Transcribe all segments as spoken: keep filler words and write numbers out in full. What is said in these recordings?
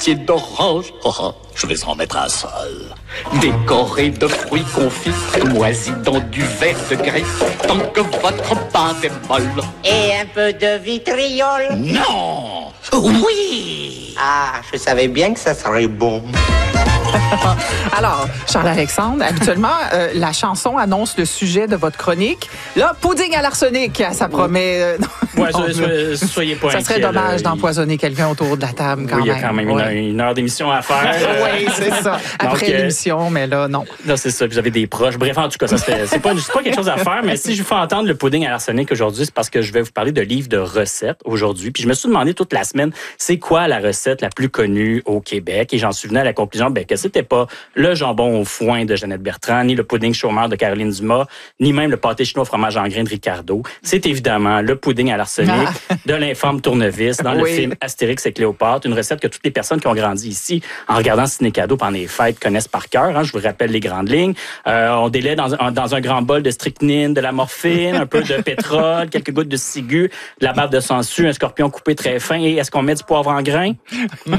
fruitier d'orange. Oh, oh, je vais en mettre un seul. Décoré de fruits confits, moisis dans du verre de griffe, tant que votre pâte est molle. Et un peu de vitriol. Non! Oui! Ah, je savais bien que ça serait bon. Alors, Charles-Alexandre, habituellement, euh, la chanson annonce le sujet de votre chronique. Là, pudding à l'arsenic, ça promet... Euh, ouais, non, soyez, soyez pas ça serait inquiets, dommage là, d'empoisonner quelqu'un autour de la table, quand oui, même. Il y a quand même ouais. une, une heure d'émission à faire. Oui, c'est ça. Après Donc, l'émission, mais là, non. Non, c'est ça. Puis j'avais des proches. Bref, en tout cas, ça, c'est, c'est, pas, c'est pas quelque chose à faire, mais si je vous fais entendre le pudding à l'arsenic aujourd'hui, c'est parce que je vais vous parler de livres de recettes aujourd'hui. Puis je me suis demandé toute la semaine, c'est quoi la recette la plus connue au Québec? Et j'en suis venu à la conclusion ben, que c'était pas le jambon au foin de Jeannette Bertrand, ni le pudding chômeur de Caroline Dumas, ni même le pâté chinois au fromage en grains de Ricardo. C'est évidemment le pudding à l'arsenic ah. de l'infâme tournevis dans oui. le film Astérix et Cléopâtre, une recette que toutes les personnes qui ont grandi ici en regardant Ciné Cadeau pendant les fêtes connaissent par cœur. Hein, je vous rappelle les grandes lignes. Euh, on délaie dans un, dans un grand bol de strychnine, de la morphine, un peu de pétrole, quelques gouttes de ciguë, de la bave de sangsue, un scorpion coupé très fin. Et est-ce qu'on met du poivre en grains? Non.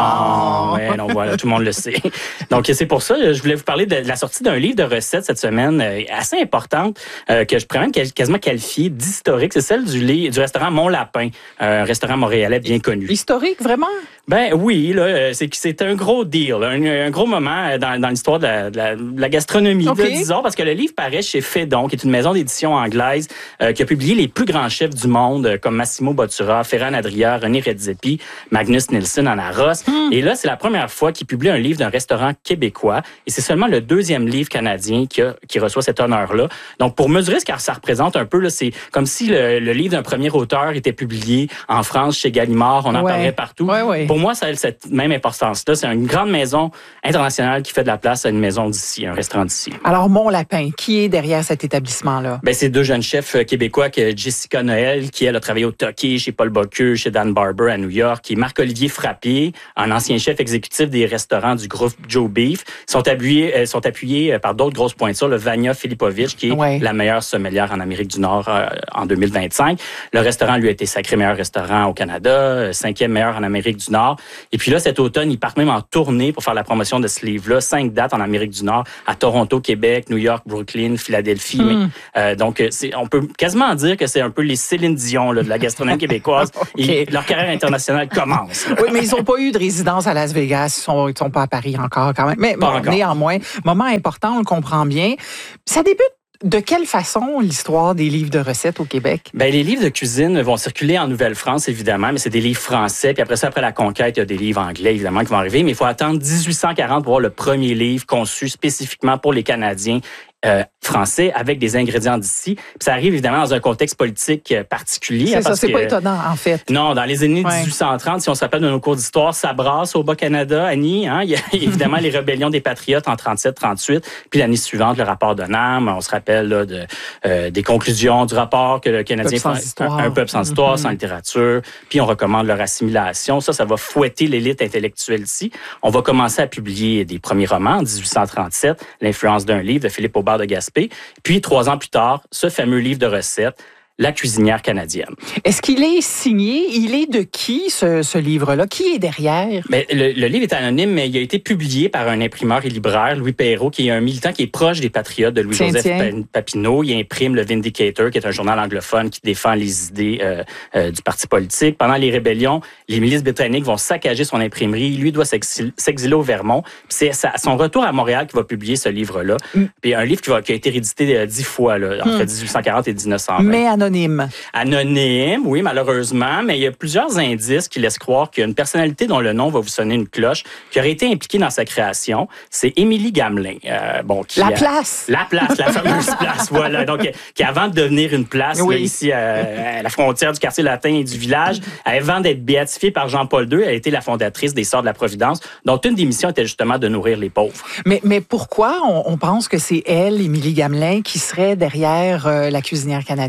non. Ouais, non, voilà, tout le monde le sait. Donc, c'est pour ça que je voulais vous parler de la sortie d'un livre de recettes cette semaine euh, assez importante euh, que je pourrais même quasiment qualifier d'historique. C'est celle du, lit, du restaurant Mon Lapin, euh, un restaurant montréalais bien connu. Historique, vraiment? Ben oui, là, c'est, c'est un gros deal, un, un gros moment dans, dans l'histoire de la, de la, de la gastronomie, okay. là, disons, parce que le livre paraît chez Fédon, qui est une maison d'édition anglaise euh, qui a publié les plus grands chefs du monde, euh, comme Massimo Bottura, Ferran Adria, René Redzepi, Magnus Nilsson en Arros. Mm. Et là, c'est la première fois qu'il publie un livre d'un restaurant québécois. Et c'est seulement le deuxième livre canadien qui, a, qui reçoit cet honneur-là. Donc, pour mesurer ce que ça représente un peu, là, c'est comme si le, le livre d'un premier auteur était publié en France, chez Gallimard. On en ouais. parlait partout. Ouais, ouais. Pour moi, ça a cette même importance-là. C'est une grande maison internationale qui fait de la place à une maison d'ici, un restaurant d'ici. Alors, Mon Lapin, qui est derrière cet établissement-là? Ben, c'est deux jeunes chefs québécois, que Jessica Noël, qui, elle, a travaillé au Toqué, chez Paul Bocuse, chez Dan Barber à New York, et Marc-Olivier Frappier, un ancien chef exécutif des restaurants du groupe Joe Beef, sont appuyés, sont appuyés par d'autres grosses pointures, le Vania Filipovic, qui est ouais. la meilleure sommelière en Amérique du Nord euh, en deux mille vingt-cinq. Le restaurant lui a été sacré meilleur restaurant au Canada, cinquième meilleur en Amérique du Nord. Et puis là, cet automne, ils partent même en tournée pour faire la promotion de ce livre-là. Cinq dates en Amérique du Nord, à Toronto, Québec, New York, Brooklyn, Philadelphie. Mm. Mais, euh, donc, c'est, on peut quasiment dire que c'est un peu les Céline Dion là, de la gastronomie québécoise. okay. Et leur carrière internationale commence. Oui, mais ils n'ont pas eu de résidence à Las Vegas. Ils sont, ils sont pas à Paris encore, quand même. Mais bon, néanmoins, moment important, on le comprend bien. Ça débute de quelle façon l'histoire des livres de recettes au Québec? Ben, les livres de cuisine vont circuler en Nouvelle-France, évidemment, mais c'est des livres français. Puis après ça, après la conquête, il y a des livres anglais, évidemment, qui vont arriver. Mais il faut attendre dix-huit cent quarante pour voir le premier livre conçu spécifiquement pour les Canadiens Euh, français avec des ingrédients d'ici. Puis ça arrive évidemment dans un contexte politique particulier. C'est hein, ça, parce c'est que, pas étonnant, en fait. Non, dans les années ouais. dix-huit cent trente, si on se rappelle de nos cours d'histoire, ça brasse au Bas-Canada, Annie. Hein? Il y a évidemment les rébellions des Patriotes en trente-sept trente-huit. Puis l'année suivante, le rapport de Nam. On se rappelle là, de, euh, des conclusions du rapport que le Canadien peuple fait un, un peuple sans histoire, mm-hmm. sans littérature. Puis on recommande leur assimilation. Ça, ça va fouetter l'élite intellectuelle ici. On va commencer à publier des premiers romans en dix-huit cent trente-sept, L'influence d'un livre de Philippe Aubert de Gaspé. Puis, trois ans plus tard, ce fameux livre de recettes, La cuisinière canadienne. Est-ce qu'il est signé? Il est de qui, ce, ce livre-là? Qui est derrière? Bien, le, le livre est anonyme, mais il a été publié par un imprimeur et libraire, Louis Perrault, qui est un militant qui est proche des Patriotes de Louis-Joseph Papineau. Il imprime le Vindicator, qui est un journal anglophone qui défend les idées euh, euh, du parti politique. Pendant les rébellions, les milices britanniques vont saccager son imprimerie. Lui doit s'exiler, s'exiler au Vermont. Puis c'est à son retour à Montréal qu'il va publier ce livre-là. Mm. Puis un livre qui, va, qui a été réédité euh, dix fois, là, entre mm. dix-huit cent quarante et dix-neuf cent vingt. Mais anonyme. Anonyme, oui, malheureusement, mais il y a plusieurs indices qui laissent croire qu'il y a une personnalité dont le nom va vous sonner une cloche, qui aurait été impliquée dans sa création. C'est Émilie Gamelin. Euh, bon, qui la a, place! La place, la fameuse place, voilà. Donc, qui avant de devenir une place, oui. là, ici, à, à la frontière du quartier latin et du village, avant d'être béatifiée par Jean-Paul deux, elle a été la fondatrice des Sœurs de la Providence, dont une des missions était justement de nourrir les pauvres. Mais, mais pourquoi on, on pense que c'est elle, Émilie Gamelin, qui serait derrière euh, la cuisinière canadienne? Ben,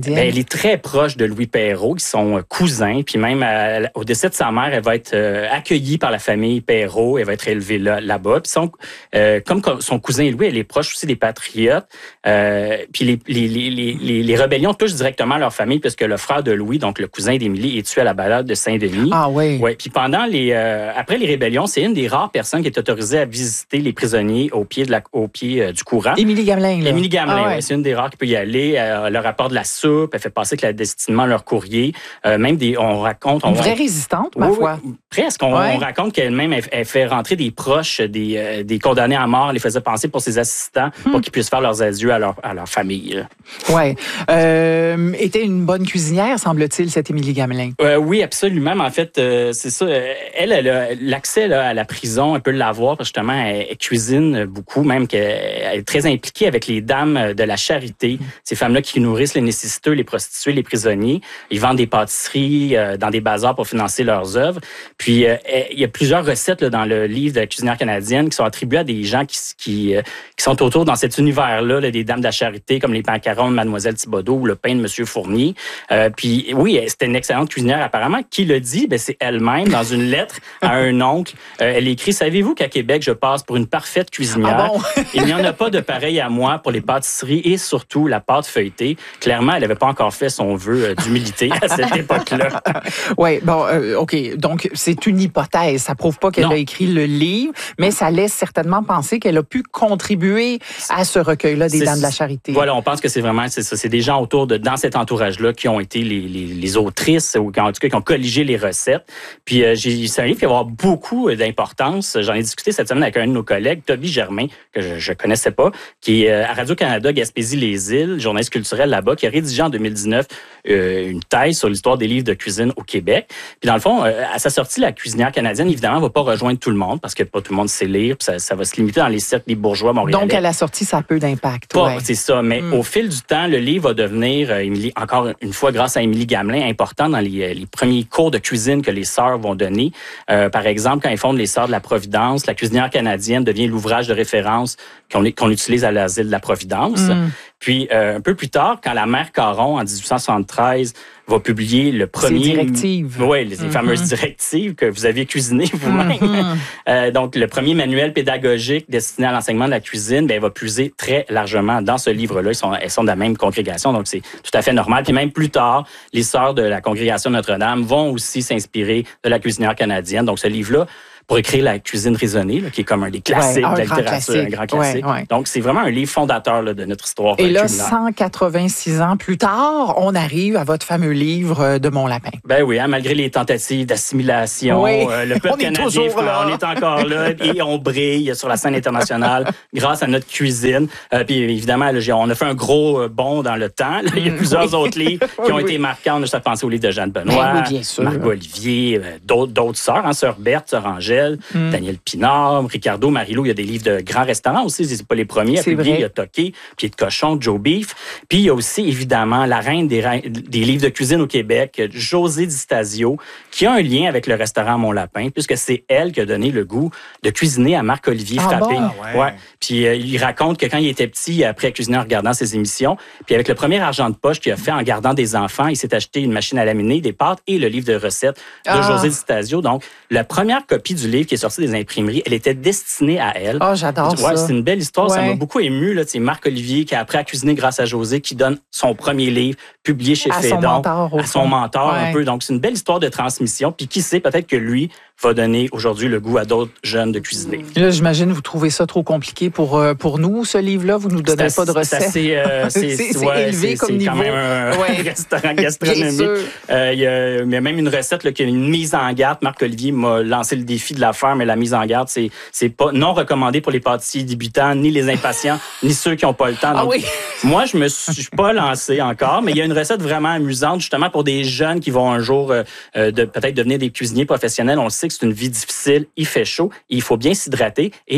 est très proche de Louis Perrault, qui sont cousins. Puis même à, au décès de sa mère, elle va être euh, accueillie par la famille Perrault. Elle va être élevée là, là-bas. Puis son, euh, comme son cousin Louis, elle est proche aussi des patriotes. Euh, puis les, les, les, les, les rébellions touchent directement leur famille, puisque le frère de Louis, donc le cousin d'Émilie, est tué à la balade de Saint-Denis. Ah oui. Ouais. Puis pendant les, euh, après les rébellions, c'est une des rares personnes qui est autorisée à visiter les prisonniers au pied de la, au pied euh, du courant. Émilie Gamelin, là. Émilie Gamelin, ah ouais. ouais, c'est une des rares qui peut y aller. Elle leur apporte de la soupe, elle fait passer clandestinement leur courrier. Euh, même des, on raconte, on, une vraie résistante, ma oui, foi. Oui, presque. On, ouais. on raconte qu'elle-même, elle, elle fait rentrer des proches, des, euh, des condamnés à mort, elle les faisait penser pour ses assistants, hmm. pour qu'ils puissent faire leurs adieux à leur, à leur famille. Oui. Euh, était une bonne cuisinière, semble-t-il, cette Émilie Gamelin. Euh, oui, absolument. Mais en fait, euh, c'est ça. Elle, elle a l'accès là, à la prison, elle peut l'avoir, parce que justement, elle, elle cuisine beaucoup, même qu'elle est très impliquée avec les dames de la charité, ces femmes-là qui nourrissent les nécessiteux, les prostituées, les prisonniers. Ils vendent des pâtisseries euh, dans des bazars pour financer leurs œuvres. Puis, euh, il y a plusieurs recettes là, dans le livre de la cuisinière canadienne qui sont attribuées à des gens qui, qui, euh, qui sont autour dans cet univers-là, là, des dames de la charité, comme les pancarons de Mademoiselle Thibodeau ou le pain de Monsieur Fournier. Euh, puis, oui, c'était une excellente cuisinière apparemment. Qui le dit? Ben, c'est elle-même dans une lettre à un oncle. Euh, elle écrit « Savez-vous qu'à Québec, je passe pour une parfaite cuisinière? Ah bon? Il n'y en a pas de pareil à moi pour les pâtisseries et surtout la pâte feuilletée. » Clairement, elle n'avait pas encore fait son vœu euh, d'humilité à cette époque-là. Oui, bon, euh, OK. Donc, c'est une hypothèse. Ça prouve pas qu'elle non. a écrit le livre, mais ça laisse certainement penser qu'elle a pu contribuer à ce recueil-là des Dames de la Charité. Voilà, on pense que c'est vraiment, c'est ça. C'est des gens autour de, dans cet entourage-là qui ont été les, les, les autrices ou en tout cas qui ont colligé les recettes. Puis, euh, j'ai, c'est un livre qui va avoir beaucoup d'importance. J'en ai discuté cette semaine avec un de nos collègues, Toby Germain, que je ne connaissais pas, qui est à Radio-Canada, Gaspésie-les-Îles, journaliste culturel là-bas, qui a rédigé en deux mille dix-neuf euh, une thèse sur l'histoire des livres de cuisine au Québec. Puis dans le fond, euh, à sa sortie, la cuisinière canadienne, évidemment, ne va pas rejoindre tout le monde parce que pas tout le monde sait lire. Puis ça, ça va se limiter dans les cercles des bourgeois montréalais. Donc, à la sortie, ça a peu d'impact. Pas, ouais. C'est ça. Mais mm. au fil du temps, le livre va devenir, euh, Émilie, encore une fois, grâce à Émilie Gamelin, important dans les, les premiers cours de cuisine que les sœurs vont donner. Euh, par exemple, quand ils fondent les Sœurs de la Providence, la cuisinière canadienne devient l'ouvrage de référence qu'on, qu'on utilise à l'asile de la Providence. Mm. Puis, euh, un peu plus tard, quand la mère Caron, en dix-huit cent soixante-treize, va publier le premier... Ces directives. Oui, les mm-hmm. fameuses directives que vous aviez cuisinées vous-même. Mm-hmm. euh, donc, le premier manuel pédagogique destiné à l'enseignement de la cuisine, bien, elle va puiser très largement dans ce livre-là. Ils sont, elles sont de la même congrégation, donc c'est tout à fait normal. Puis même plus tard, les sœurs de la congrégation Notre-Dame vont aussi s'inspirer de la cuisinière canadienne. Donc, ce livre-là, pour écrire La cuisine raisonnée, là, qui est comme un des classiques ouais, de la littérature, un grand classique. Ouais, ouais. Donc, c'est vraiment un livre fondateur là, de notre histoire. Et là, culinaire. cent quatre-vingt-six ans plus tard, on arrive à votre fameux livre de Mon Lapin. Ben oui, hein, malgré les tentatives d'assimilation, oui, euh, le peuple canadien, là. on est encore là et on brille sur la scène internationale grâce à notre cuisine. Euh, puis évidemment, là, on a fait un gros bond dans le temps. Là, il y a plusieurs oui. autres livres qui ont oui. été marquants. On a juste à penser au livre de Jeanne Benoît, oui, Margot Olivier, euh, d'autres, d'autres sœurs, hein, Sœur Berthe, Sœur Angèle, mm. Daniel Pinard, Ricardo, Marie-Lou. Il y a des livres de grands restaurants aussi. C'est pas les premiers à publier. Il y a Toqué, Pied de cochon, Joe Beef. Puis il y a aussi, évidemment, la reine des, des livres de cuisine au Québec, José Di Stasio, qui a un lien avec le restaurant Mon Lapin, puisque c'est elle qui a donné le goût de cuisiner à Marc-Olivier ah Frappé. Bon? Ah ouais. Ouais. Puis euh, il raconte que quand il était petit, il a appris à cuisiner en regardant ses émissions. Puis avec le premier argent de poche qu'il a fait en gardant des enfants, il s'est acheté une machine à laminer, des pâtes et le livre de recettes de ah. José Di Stasio. Donc, la première copie du livre qui est sortie des imprimeries, elle était destinée à elle. Oh, j'adore ouais, ça. C'est une belle histoire. Ouais. Ça m'a beaucoup ému. Là. C'est Marc-Olivier qui a appris à cuisiner grâce à José, qui donne son premier livre publié chez à Fédon. Son mentor, à son mentor ouais. un peu. Donc, c'est une belle histoire de transmission. Puis qui sait, peut-être que lui va donner aujourd'hui le goût à d'autres jeunes de cuisiner. Là, j'imagine vous trouvez ça trop compliqué pour, euh, pour nous, ce livre-là. Vous nous donnez c'est pas de recettes. C'est, assez, euh, c'est, c'est, c'est ouais, élevé c'est, comme c'est niveau. quand même un ouais. restaurant gastronomique. Euh, il y a mais même une recette là, qui a une mise en garde. Marc-Olivier m'a lancé le défi de la faire, mais la mise en garde, c'est, c'est pas non recommandé pour les pâtissiers débutants, ni les impatients, ni ceux qui n'ont pas le temps. Donc, ah oui. moi, je me suis pas lancé encore, mais il y a une recette vraiment amusante, justement pour des jeunes qui vont un jour euh, de, peut-être devenir des cuisiniers professionnels. On le sait que c'est une vie difficile, il fait chaud, il faut bien s'hydrater et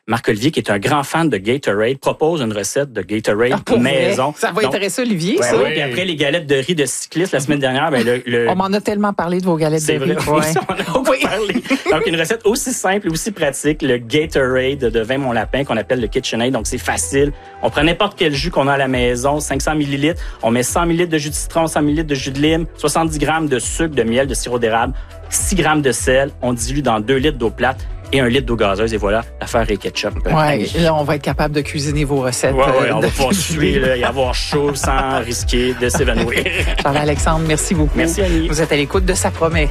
Marc Olivier, qui est un grand fan de Gatorade, propose une recette de Gatorade ah, maison. Vrai? Ça va Donc, intéresser Olivier, ouais, ça. Oui, puis après, les galettes de riz de cycliste, la semaine dernière, ben, le, le... On m'en a tellement parlé de vos galettes de riz. C'est vrai, ouais. on a beaucoup oui. parlé. Donc, une recette aussi simple et aussi pratique, le Gatorade de vin Mon Lapin, qu'on appelle le KitchenAid. Donc, c'est facile. On prend n'importe quel jus qu'on a à la maison, cinq cents millilitres. On met cent millilitres de jus de citron, cent millilitres de jus de lime, soixante-dix grammes de sucre, de miel, de sirop d'érable, six grammes de sel. On dilue dans deux litres d'eau plate et un litre d'eau gazeuse. Et voilà, l'affaire est ketchup. Ouais, là, on va être capable de cuisiner vos recettes. Ouais, ouais, euh, on va pouvoir suer là, et avoir chaud sans risquer de s'évanouir. Charles-Alexandre, merci beaucoup. Merci, Annie. Vous êtes à l'écoute de Ça promet.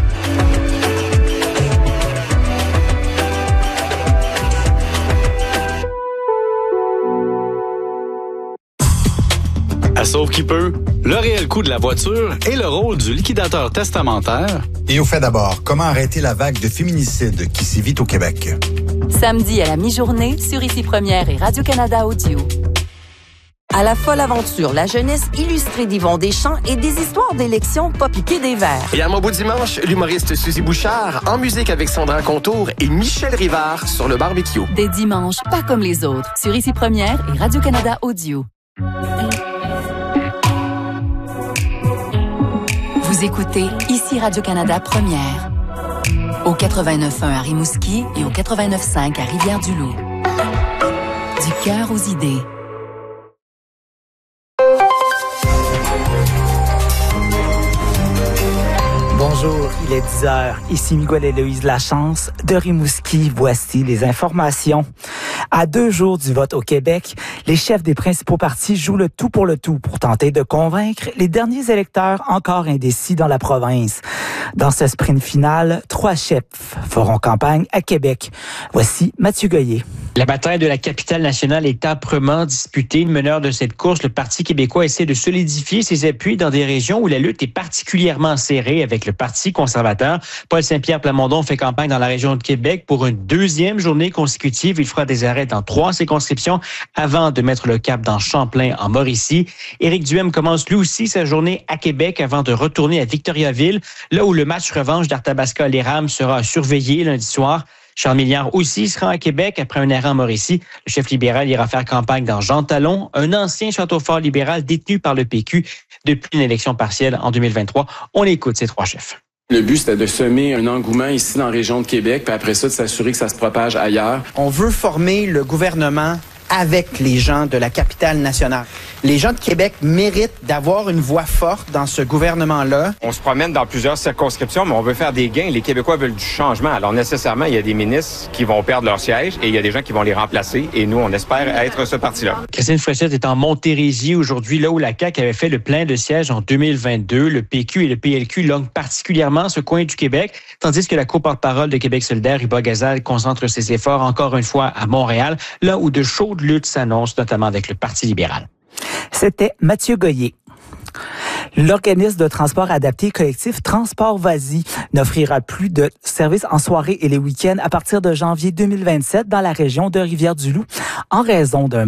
À Sauve qui peut, le réel coût de la voiture et le rôle du liquidateur testamentaire. Et au fait d'abord, comment arrêter la vague de féminicides qui sévit au Québec? Samedi à la mi-journée sur Ici Première et Radio-Canada Audio. À la folle aventure, la jeunesse illustrée d'Yvon Deschamps et des histoires d'élections pas piquées des verres. Et à mon beau dimanche, l'humoriste Suzy Bouchard, en musique avec Sandra Contour et Michel Rivard sur le barbecue. Des dimanches pas comme les autres sur Ici Première et Radio-Canada Audio. Vous écoutez Ici Radio-Canada Première. Au quatre-vingt-neuf point un à Rimouski et au quatre-vingt-neuf point cinq à Rivière-du-Loup. Du cœur aux idées. Bonjour, il est dix heures. Ici Miguel Héloïse Lachance de Rimouski. Voici les informations. À deux jours du vote au Québec, les chefs des principaux partis jouent le tout pour le tout pour tenter de convaincre les derniers électeurs encore indécis dans la province. Dans ce sprint final, trois chefs feront campagne à Québec. Voici Mathieu Goyer. La bataille de la capitale nationale est âprement disputée. Le meneur de cette course, le Parti québécois, essaie de solidifier ses appuis dans des régions où la lutte est particulièrement serrée avec le Parti conservateur. Paul Saint-Pierre Plamondon fait campagne dans la région de Québec pour une deuxième journée consécutive. Il fera des arrêts dans trois circonscriptions avant de mettre le cap dans Champlain, en Mauricie. Éric Duhem commence lui aussi sa journée à Québec avant de retourner à Victoriaville, là où le match revanche d'Arthabasca-Les Rams sera surveillé lundi soir. Charles Milliard aussi se rend à Québec après un arrêt en Mauricie. Le chef libéral ira faire campagne dans Jean Talon, un ancien château fort libéral détenu par le P Q depuis une élection partielle en deux mille vingt-trois. On écoute ces trois chefs. Le but, c'était de semer un engouement ici dans la région de Québec, puis après ça, de s'assurer que ça se propage ailleurs. On veut former le gouvernement avec les gens de la capitale nationale. Les gens de Québec méritent d'avoir une voix forte dans ce gouvernement-là. On se promène dans plusieurs circonscriptions, mais on veut faire des gains. Les Québécois veulent du changement. Alors nécessairement, il y a des ministres qui vont perdre leur siège et il y a des gens qui vont les remplacer. Et nous, on espère être ce parti-là. Christine Fréchette est en Montérégie aujourd'hui, là où la C A Q avait fait le plein de sièges en deux mille vingt-deux. Le P Q et le P L Q longuent particulièrement ce coin du Québec, tandis que la co-porte-parole de Québec solidaire, Iba Gazal, concentre ses efforts encore une fois à Montréal, là où de chaudes luttes s'annoncent, notamment avec le Parti libéral. C'était Mathieu Goyer. L'organisme de transport adapté collectif Transport Vas-y n'offrira plus de services en soirée et les week-ends à partir de janvier deux mille vingt-sept dans la région de Rivière-du-Loup en raison d'un